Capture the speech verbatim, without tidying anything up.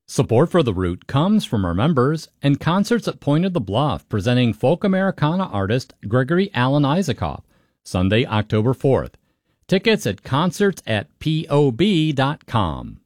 Support for The Root comes from our members and concerts at Point of the Bluff presenting folk Americana artist Gregory Alan Isaacoff, Sunday, October fourth. Tickets at concerts at P O B dot com.